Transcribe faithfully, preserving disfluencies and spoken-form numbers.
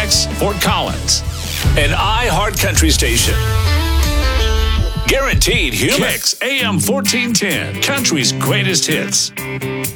Fairfax, Fort Collins. An iHeart Country station. Guaranteed human. Kicks A M fourteen ten, country's greatest hits.